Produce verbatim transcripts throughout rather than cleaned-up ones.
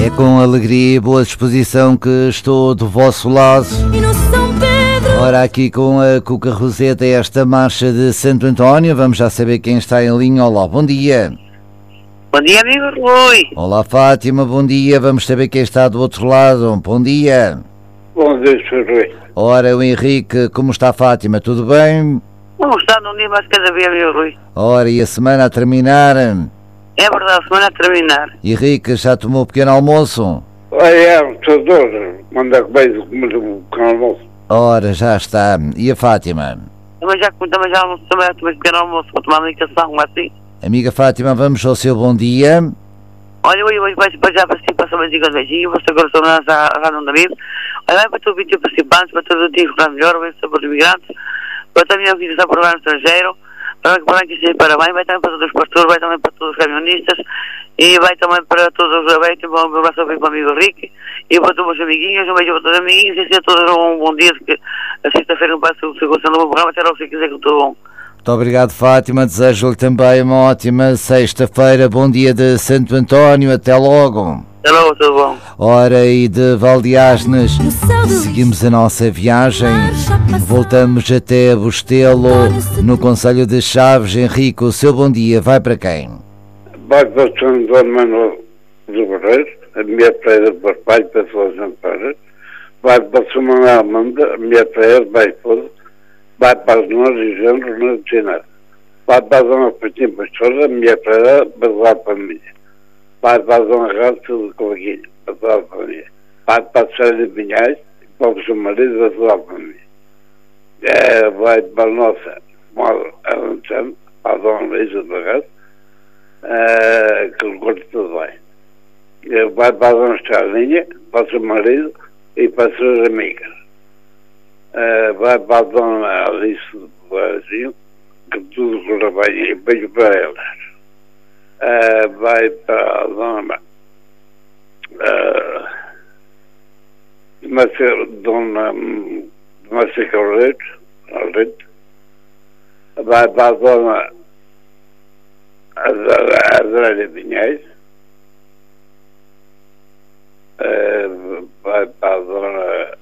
É com alegria e boa disposição que estou do vosso lado. Ora, aqui com a Cuca Roseta, esta marcha de Santo António, vamos já saber quem está em linha. Olá, bom dia. Bom dia, amigo Rui. Olá, Fátima, bom dia. Vamos saber quem está do outro lado. Bom dia. Bom dia, senhor Rui. Ora, o Henrique, como está, Fátima? Tudo bem? Como está num dia mais cada vez, amigo Rui? Ora, e a semana a terminar? É verdade, a semana a terminar. Henrique, já tomou o pequeno almoço? Ah, é, o senador, manda comer o pequeno almoço. Ora, já está. E a Fátima? Também já, também já almoço, também já tomei pequeno almoço para tomar medicação, assim. Amiga Fátima, vamos ao seu bom dia. Olha, hoje hoje vai já para si, para uma dica de beijinho, você agora estou na Rádio David. Olha, vai para todos os participantes, para todos os dias para melhor, vai ser para os imigrantes, para também a vida está por lá no estrangeiro, para que que seja parabéns, vai também para todos os pastores, vai também para todos os camionistas, e vai também para todos os abertos, um abraço para o amigo Rick, e para todos os amiguinhos, um beijo para todos os amiguinhos, e a todos um bom dia, que a sexta-feira não passa o seu gostando do meu programa, até logo se quiser que tudo bom. Muito obrigado, Fátima. Desejo-lhe também uma ótima sexta-feira. Bom dia de Santo António. Até logo. Até logo, tudo bom. Ora, e de Valdeasnes, seguimos a nossa viagem. Voltamos até Bostelo, no concelho de Chaves. Henrique, o seu bom dia vai para quem? Vai para o São Antônio Manuel do Barreiro, a minha praia do pai, para as suas amparas. Vai para o São Manuel Amanda, a minha praia do pai, vai para os nós e géneros no dicionário. Vai para a zona Petim Pastora, a minha praia, para a família. Vai para a zona Rato do Covaguinho, para a família. Vai para a Serra de Pinhais, para o seu marido, para a família. É, vai para a nossa moda avançando, para a zona Luísa do Rato, é, que o corpo tudo bem. É, vai para a zona Estradinha, para o seu marido e para as suas amigas. Uh, vai para a dona Alice do Brasil, que tudo corre bem e beijo para elas. Uh, vai para a dona uh, Marcelo, dona Marcelo Carleto, vai para a dona Adélia Pinhais, uh, vai para a dona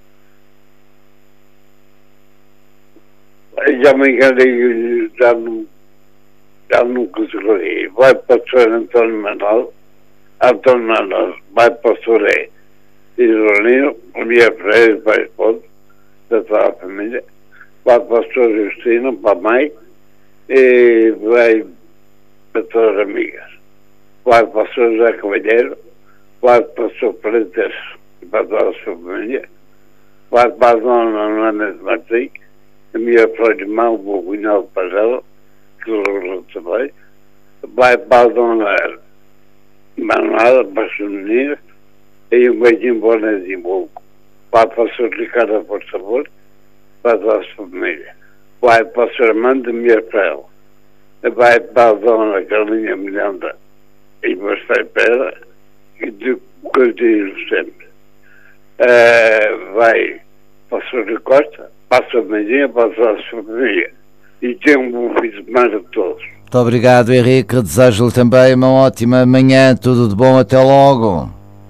já me enganei, já não, já não consegui. Vai para o senhor Antônio Manuel, Antônio Manuel, vai para o Soré e Jolinho, a minha freira, para a esposa, da sua família, vai para o senhor Justino, para a mãe, e vai para todas as amigas. Vai para o senhor José Cavalheiro, vai para o senhor Freitas, para toda a sua família, vai para a dona Ana Martins, a minha pró-irmã, o Boguinal Pajela, que eu também, vai para a dona Manuela, para as meninas, e um beijinho bonezinho, vai para o senhor Ricardo por sabor, para a sua família, vai para o senhor Armando, minha prela, vai para a dona Carlinha Miranda e Bastai Pera, e de Cordeiro sempre, uh, vai para o senhor Rui Costa, passa a manhã, passa a sua família e tem um bom fim de semana a todos. Muito obrigado, Henrique. Desejo-lhe também uma ótima manhã. Tudo de bom. Até logo.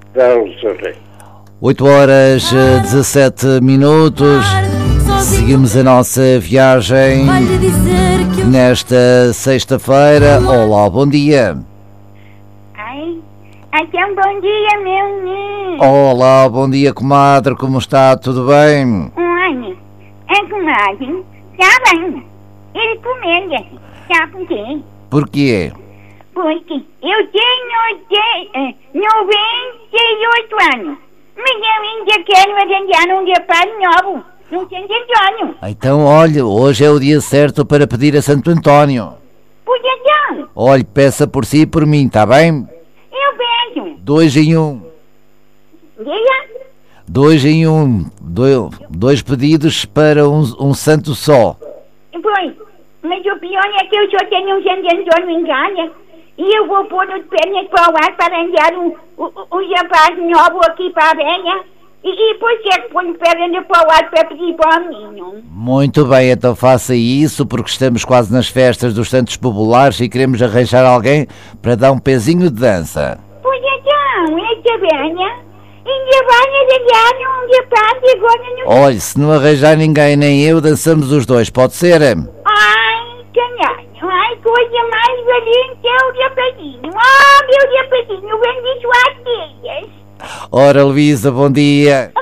oito horas e dezassete minutos. Seguimos a nossa viagem nesta sexta-feira. Olá, bom dia. Ai, então bom dia, meu menino. Olá, bom dia, comadre. Como está? Tudo bem? Olha, é comadre, está bem. Ele comendo, sabe por quê? Por quê? Porque eu tenho noventa e oito anos, mas eu ainda quero arranjar um dia para novo, no Santo Antônio. Então, olha, hoje é o dia certo para pedir a Santo António. Pois então. Olhe, peça por si e por mim, está bem? Eu peço. Dois em um. Diga? Dois em um. Dois, dois pedidos para um, um santo só. Pois, mas o pior é que eu só tenho um Santo Antônio em casa e eu vou pôr os pernas para o ar para arranjar um, um, um rapaz novo aqui para a velha e, e depois é que põe pernas para o ar para pedir para o menino. Muito bem, então faça isso porque estamos quase nas festas dos Santos Populares e queremos arranjar alguém para dar um pezinho de dança. Pois então, então que venha. Ainda vai ganhar um dia para e agora não... Olha, se não arranjar ninguém nem eu, dançamos os dois, pode ser? Ai, canalho, ai, coisa mais valente é o diapadinho. Ah, meu diapadinho, bendito às dias. Ora, Luísa, bom dia.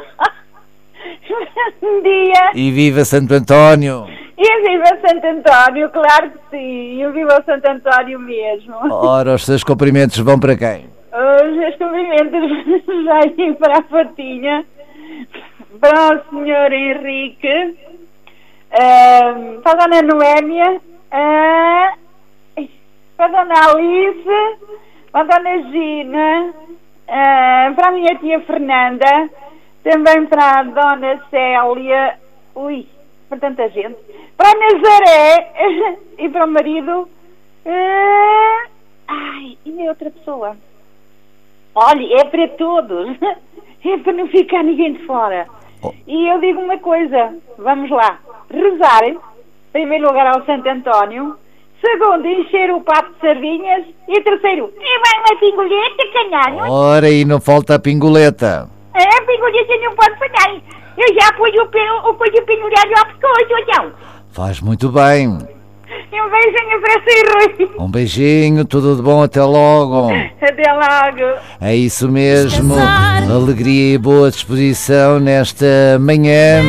Bom dia. E viva Santo António. E viva Santo António, claro que sim. E viva Santo António mesmo. Ora, os seus cumprimentos vão para quem? Os meus cumprimentos vêm para a Fatinha, para o senhor Henrique, uh, para a dona Noémia, uh, para a dona Alice, para a dona Gina, uh, para a minha tia Fernanda, também para a dona Célia, ui, para tanta gente, para a Nazaré e para o marido, uh, ai, e outra pessoa. Olha, é para todos, é para não ficar ninguém de fora. Oh. E eu digo uma coisa, vamos lá, rezar, em primeiro lugar ao Santo António, segundo, encher o papo de sardinhas, e terceiro, e vai uma pingoleta, canalho. Ora, e não falta a pingoleta. É, a pingoleta não pode falhar, eu já pus o, o, o pingolete ao pescoço, então. Faz muito bem. Um beijinho para si, Rui. Um beijinho, tudo de bom, até logo. Até logo. É isso mesmo, alegria e boa disposição nesta manhã.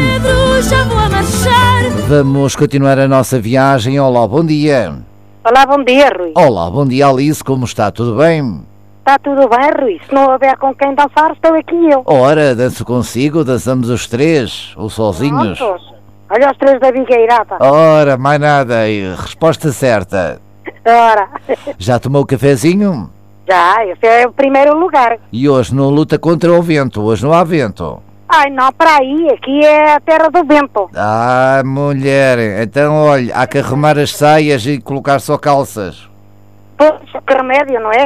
Vamos continuar a nossa viagem. Olá, bom dia. Olá, bom dia, Rui. Olá, bom dia, Alice, como está? Tudo bem? Está tudo bem, Rui. Se não houver com quem dançar, estou aqui eu. Ora, danço consigo, dançamos os três, ou sozinhos? Prontos. Olha os três da Vigueirada. Ora, mais nada, resposta certa. Ora. Já tomou o cafezinho? Já, esse é o primeiro lugar. E hoje não luta contra o vento, hoje não há vento. Ai, não, para aí, aqui é a terra do vento. Ah, mulher, então olha, há que arrumar as saias e colocar só calças. Pois, que remédio, não é?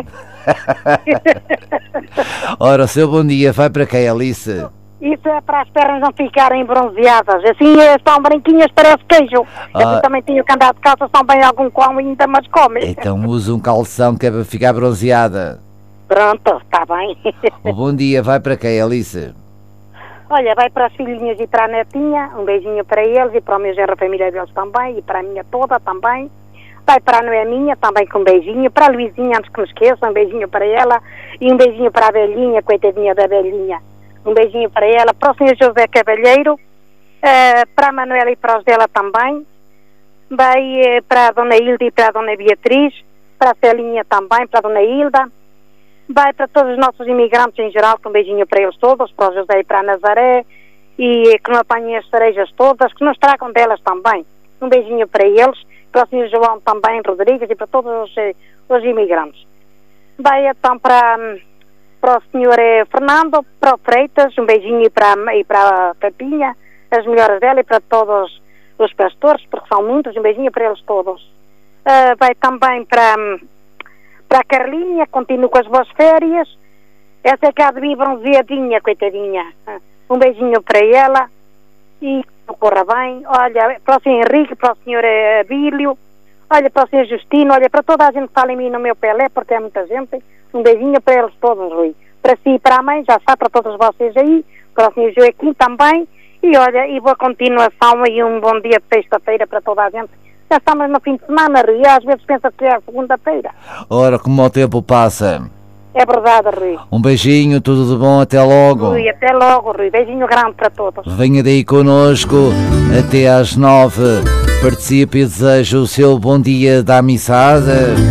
Ora, o seu bom dia vai para quem, Alice? Isso é para as pernas não ficarem bronzeadas. Assim estão branquinhas, parece queijo. Ah. Eu também tenho que andar de calça, são bem algum com ainda, mas come. Então usa um calção que é para ficar bronzeada. Pronto, está bem. O bom dia vai para quem, Alice? Olha, vai para as filhinhas e para a netinha, um beijinho para eles e para o meu genro, a família deles também, e para a minha toda também. Vai para a Noeminha também com um beijinho, para a Luizinha, antes que me esqueça, um beijinho para ela, e um beijinho para a velhinha, coitadinha da velhinha. Um beijinho para ela, para o senhor José Cavalheiro, uh, para a Manuela e para os dela também. Vai uh, para a dona Hilda e para a dona Beatriz, para a Celinha também, para a dona Hilda. Vai para todos os nossos imigrantes em geral, com um beijinho para eles todos, para o José e para a Nazaré, e que não apanhem as cerejas todas, que nos tragam delas também. Um beijinho para eles, para o senhor João também, Rodrigues, e para todos os, os imigrantes. Vai então para... para o senhor eh, Fernando, para o Freitas, um beijinho e para, e para a Pepinha, as melhoras dela e para todos os pastores, porque são muitos, um beijinho para eles todos. Uh, vai também para, para a Carlinha, continuo com as boas férias, essa é que há de vir bronzeadinha, coitadinha. Um beijinho para ela e corra bem. Olha, para o senhor Henrique, para o senhor eh, Abílio, olha, para o senhor Justino, olha, para toda a gente que fala em mim no meu Pelé, porque é muita gente. Um beijinho para eles todos, Rui. Para si e para a mãe, já está, para todos vocês aí, para o senhor Joaquim também. E olha, e boa continuação e um bom dia de sexta-feira para toda a gente. Já estamos no fim de semana, Rui, e às vezes pensa que é a segunda-feira. Ora, como o tempo passa. É verdade, Rui. Um beijinho, tudo de bom, até logo. Rui, até logo, Rui. Beijinho grande para todos. Venha daí connosco até às nove. Participe e desejo o seu bom dia da amizade.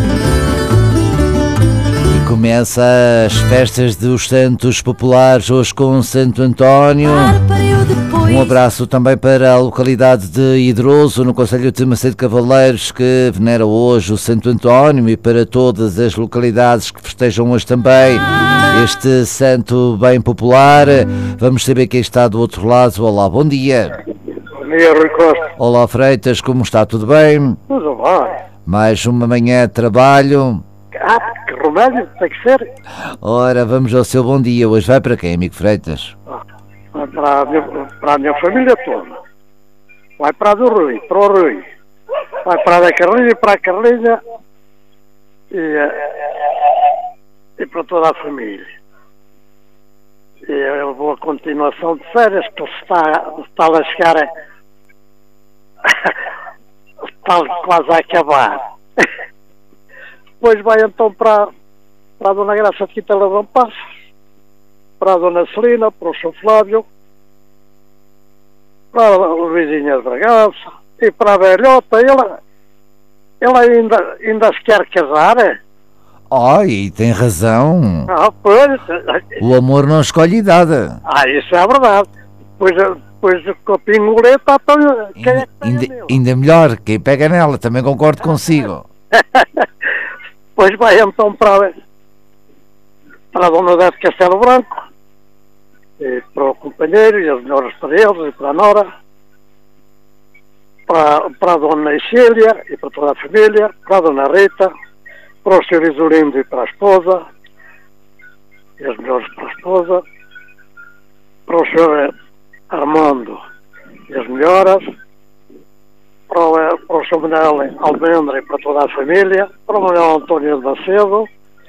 Começa as festas dos Santos Populares, hoje com Santo António. Um abraço também para a localidade de Hidroso, no concelho de Macedo Cavaleiros, que venera hoje o Santo António, e para todas as localidades que festejam hoje também este santo bem popular. Vamos saber quem está do outro lado. Olá, bom dia. Bom dia, Rui Costa. Olá, Freitas, como está? Tudo bem? Tudo bem. Mais uma manhã de trabalho. Ah, que remédio, tem que ser. Ora, vamos ao seu bom dia. Hoje vai para quem, amigo Freitas? Vai para a minha, para a minha família toda. Vai para a do Rui, para o Rui. Vai para a da Carlinha, para a Carlinha e, e para toda a família. uma boa continuação de férias, que está, está a chegar a, está quase a acabar. Depois vai então para, para a Dona Graça de Quintela de Ampassos, para a Dona Celina, para o São Flávio, para o Luizinho de Bragança e para a velhota. Ela, ela ainda, ainda se quer casar, é? Oh, e tem razão. Ah, pois. O amor não escolhe idade. Ah, isso é verdade. Pois, pois com a pingoleta, então, quem é que pega ainda, nele? ainda melhor, quem pega nela, também concordo consigo. Pois vai então para, para a Dona Odete Castelo Branco, e para o companheiro e as melhores para eles e para a Nora, para, para a Dona Isília e para toda a família, para a Dona Rita, para o senhor Isolindo e para a esposa, e as melhores para a esposa, para o senhor Armando e as melhoras, para o, para o senhor Manuel Almendra e para toda a família, para o Manuel António de Macedo,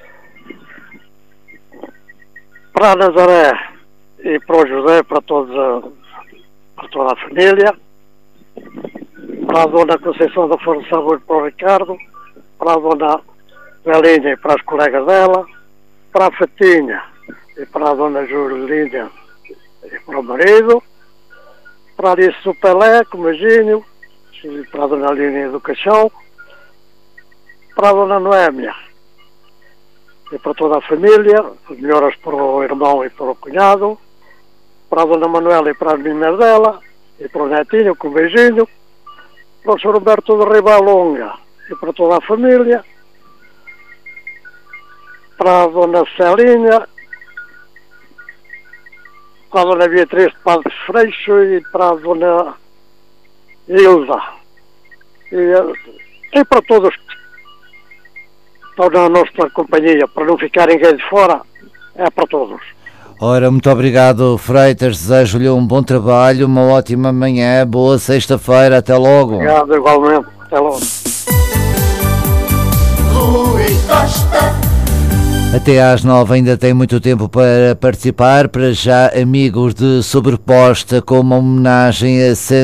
para a Nazaré e para o José, para, todos a, para toda a família, para a Dona Conceição da Força de Saúde, para o Ricardo, para a Dona Belinha e para as colegas dela, para a Fatinha e para a Dona Julinha e para o marido, para a Alice do Pelé, com o Magínio, e para a Dona Línia do Caixão, para a Dona Noémia e para toda a família, as melhoras para o irmão e para o cunhado, para a Dona Manuela e para as meninas dela, e para o netinho, com um beijinho, para o senhor Humberto de Ribalonga e para toda a família, para a Dona Celinha, para a Dona Beatriz de Padre Freixo e para a Dona Ilza e, e para todos que estão na nossa companhia, para não ficar ninguém de fora, é para todos. Ora, muito obrigado, Freitas, desejo-lhe um bom trabalho, uma ótima manhã, boa sexta-feira, até logo. Obrigado, igualmente, até logo. Rui Costa. Até às nove ainda tem muito tempo para participar. Para já, amigos de Sobreposta, com uma homenagem a